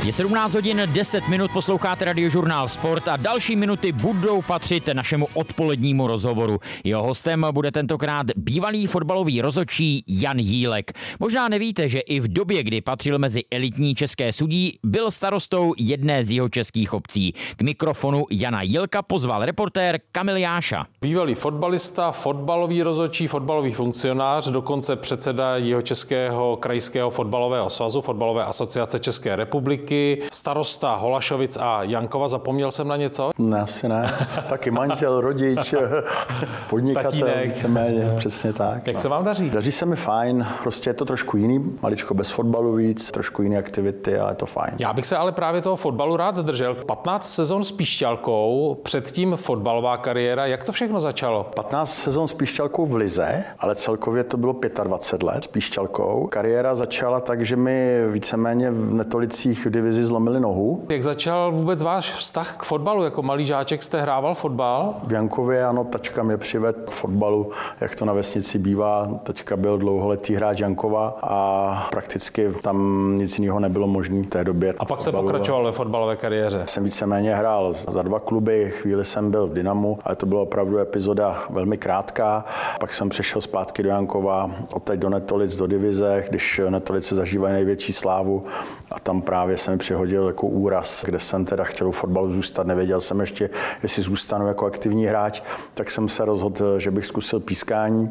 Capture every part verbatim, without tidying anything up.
Je sedmnáct hodin deset minut, posloucháte Radiožurnál Sport a další minuty budou patřit našemu odpolednímu rozhovoru. Jeho hostem bude tentokrát bývalý fotbalový rozhodčí Jan Jílek. Možná nevíte, že i v době, kdy patřil mezi elitní české sudí, byl starostou jedné z jihočeských obcí. K mikrofonu Jana Jílka pozval reportér Kamil Jáša. Bývalý fotbalista, fotbalový rozhodčí, fotbalový funkcionář, dokonce předseda Jihočeského krajského fotbalového svazu, Fotbalové asociace České republiky, starosta Holašovic a Jankova. Zapomněl jsem na něco? Ne, asi ne. Taky manžel, rodič, podnikatel, víceméně, přesně tak. Jak se vám daří? Daří se mi fajn, prostě je to trošku jiný, maličko bez fotbalu víc, trošku jiné aktivity, ale je to fajn. Já bych se ale právě toho fotbalu rád držel. patnáct sezon s Pišťalkou, předtím fotbalová kariéra. Jak to všechno začalo? patnáct sezon s Pišťalkou v lize, ale celkově to bylo dvacet pět let s Pišťalkou. Kariéra začala tak, že mi víceméně v Netolicích v divizi zlomili nohu. Jak začal vůbec váš vztah k fotbalu? Jako malý žáček jste hrával fotbal? V Jankově, ano, tačka mě přivedl k fotbalu, jak to na vesnici bývá. Tačka byl dlouholetý hráč Jankova a prakticky tam nic jiného nebylo možné v té době. A pak se pokračoval ve fotbalové kariéře? Jsem víceméně hrál za dva kluby, chvíli jsem byl v Dynamu, ale to byla opravdu epizoda velmi krátká. Pak jsem přešel zpátky do Jankova, odteď do Netolic, do divize, když Netolice zažívají největší slávu a tam právě jsem přihodil jako úraz, kde jsem teda chtěl u fotbalu zůstat. Nevěděl jsem ještě, jestli zůstanu jako aktivní hráč, tak jsem se rozhodl, že bych zkusil pískání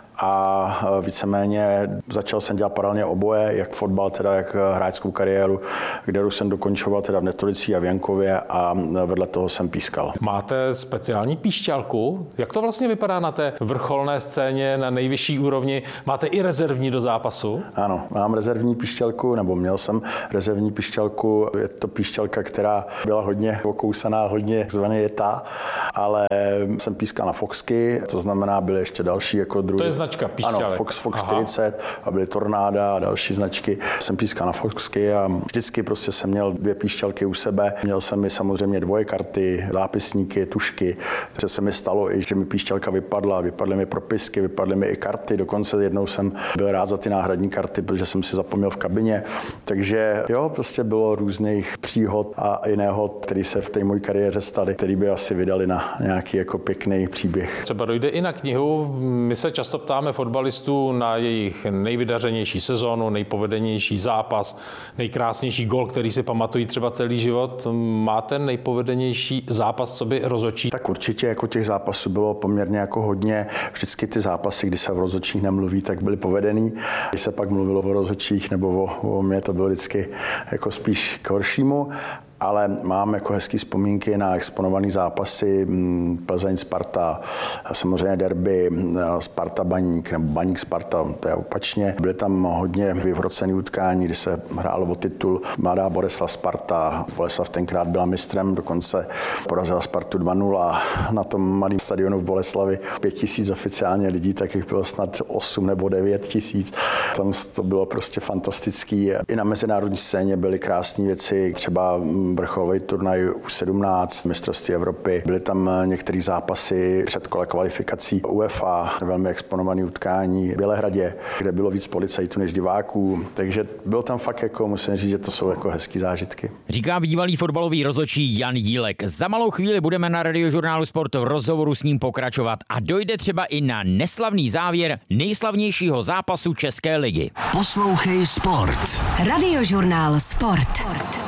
a víceméně začal jsem dělat paralelně oboje, jak fotbal, teda jak hráčskou kariéru, kterou jsem dokončoval teda v Netolicích a v Jankově a vedle toho jsem pískal. Máte speciální píšťalku? Jak to vlastně vypadá na té vrcholné scéně, na nejvyšší úrovni? Máte i rezervní do zápasu? Ano, mám rezervní píšťalku, nebo měl jsem rezervní píšťalku. Je to píšťalka, která byla hodně okousaná, hodně zvaný jetá, ale jsem pískal na Foxky, to znamená, byly ještě další jako druhý. To je značka píšťalek. Ano, Fox, Fox čtyřicet a byly Tornáda a další značky. Jsem pískal na Foxky a vždycky prostě jsem měl dvě píšťalky u sebe. Měl jsem i samozřejmě dvoje karty, zápisníky, tušky. Takže se mi stalo i, že mi píšťalka vypadla, vypadly mi propisky, vypadly mi i karty. Dokonce jednou jsem byl rád za ty náhradní karty, protože jsem si zapomněl v kabině. Takže jo, prostě bylo různých příhod a i nehod, které se v té mojí kariéře staly, které by asi vydali na nějaký jako pěkný příběh. Třeba dojde i na knihu. My se často ptáme fotbalistů na jejich nejvydařenější sezónu, nejpovedenější zápas, nejkrásnější gol, který si pamatují třeba celý život. Máte nejpovedenější zápas, co by rozhodčí? Tak určitě jako těch zápasů bylo poměrně jako hodně. Vždycky ty zápasy, kdy se v rozhodčích nemluví, tak byly povedený. Když se pak mluvilo o rozhodčích nebo o, o mě, to bylo vždycky jako spíš k horšímu. Ale mám jako hezký vzpomínky na exponované zápasy Plzeň Sparta, samozřejmě derby Sparta Baník nebo Baník Sparta, to je opačně. Byly tam hodně vyhrocené utkání, kdy se hrálo o titul. Mladá Boleslav Sparta, Boleslav tenkrát byla mistrem, dokonce porazila Spartu dva nula na tom malém stadionu v Boleslavi. Pět tisíc oficiálně lidí, tak jich bylo snad osm nebo devět tisíc. Tam to bylo prostě fantastický. I na mezinárodní scéně byly krásné věci, třeba vrcholový turnaj U sedmnáct, mistrovství Evropy. Byly tam některé zápasy před kole kvalifikací UEFA, velmi exponované utkání v Bělehradě, kde bylo víc policajtů než diváků. Takže bylo tam fakt, jako musím říct, že to jsou jako hezký zážitky. Říká bývalý fotbalový rozhodčí Jan Jílek. Za malou chvíli budeme na Radiožurnálu Sport v rozhovoru s ním pokračovat a dojde třeba i na neslavný závěr nejslavnějšího zápasu České ligy. Poslouchej Sport. Radiožurnál Sport.